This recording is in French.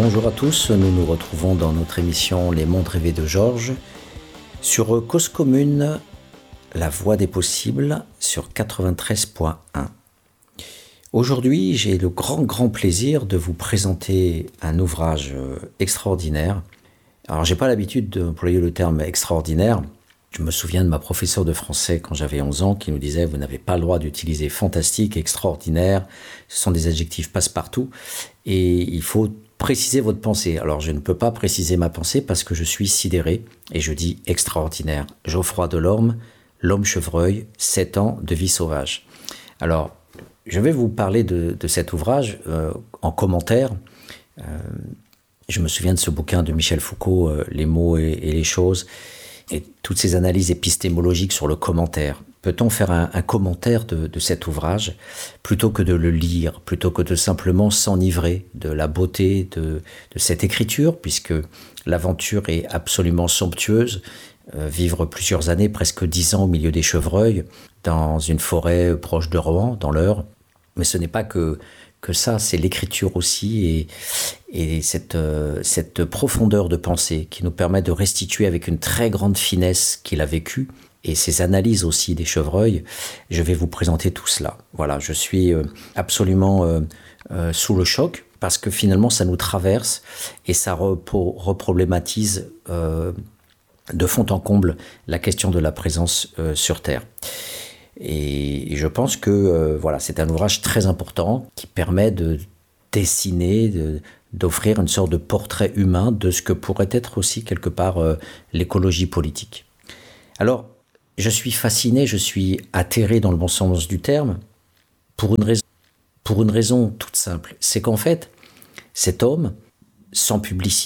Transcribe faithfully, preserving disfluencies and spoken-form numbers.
Bonjour à tous, nous nous retrouvons dans notre émission Les Mondes rêvés de Georges sur Cause Commune, la voie des possibles sur quatre-vingt-treize point un. Aujourd'hui, j'ai le grand grand plaisir de vous présenter un ouvrage extraordinaire. Alors, j'ai pas l'habitude d'employer le terme extraordinaire. Je me souviens de ma professeure de français quand j'avais onze ans qui nous disait « Vous n'avez pas le droit d'utiliser fantastique, extraordinaire, ce sont des adjectifs passe-partout et il faut préciser votre pensée. » Alors je ne peux pas préciser ma pensée parce que je suis sidéré et je dis extraordinaire. Geoffroy Delorme, L'homme chevreuil, sept ans de vie sauvage. Alors, je vais vous parler de, de cet ouvrage euh, en commentaire. Euh, je me souviens de ce bouquin de Michel Foucault, euh, Les mots et, et les choses, et toutes ces analyses épistémologiques sur le commentaire. Peut-on faire un, un commentaire de, de cet ouvrage plutôt que de le lire, plutôt que de simplement s'enivrer de la beauté de, de cette écriture, puisque l'aventure est absolument somptueuse, euh, vivre plusieurs années, presque dix ans au milieu des chevreuils, dans une forêt proche de Rohan, dans l'Eure. Mais ce n'est pas que, que ça, c'est l'écriture aussi, et, et cette, euh, cette profondeur de pensée qui nous permet de restituer avec une très grande finesse qu'il a vécu, et ces analyses aussi des chevreuils. Je vais vous présenter tout cela. Voilà, je suis euh, absolument euh, euh, sous le choc, parce que finalement ça nous traverse, et ça repro- reproblématise euh, de fond en comble la question de la présence euh, sur Terre. Et je pense que euh, voilà, c'est un ouvrage très important qui permet de dessiner, de, d'offrir une sorte de portrait humain de ce que pourrait être aussi quelque part euh, l'écologie politique. Alors, je suis fasciné, je suis atterré dans le bon sens du terme, pour une raison, pour une raison toute simple. C'est qu'en fait, cet homme, sans publicité,